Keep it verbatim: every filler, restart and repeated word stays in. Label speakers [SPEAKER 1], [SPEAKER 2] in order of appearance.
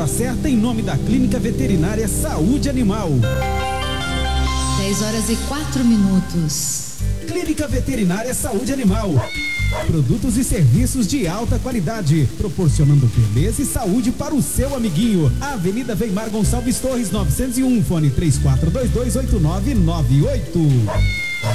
[SPEAKER 1] hora certa em nome da Clínica Veterinária Saúde Animal.
[SPEAKER 2] dez horas e quatro minutos.
[SPEAKER 1] Clínica Veterinária Saúde Animal. Produtos e serviços de alta qualidade, proporcionando beleza e saúde para o seu amiguinho. Avenida Weimar Gonçalves Torres, novecentos e um, fone três quatro dois dois oito nove nove oito.